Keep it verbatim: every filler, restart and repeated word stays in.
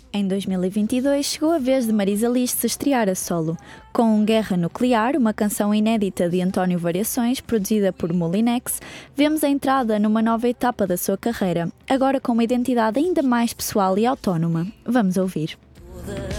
Em dois mil e vinte e dois, chegou a vez de Marisa Liz se estrear a solo. Com Guerra Nuclear, uma canção inédita de António Variações, produzida por Molinex, vemos a entrada numa nova etapa da sua carreira, agora com uma identidade ainda mais pessoal e autónoma. Vamos ouvir.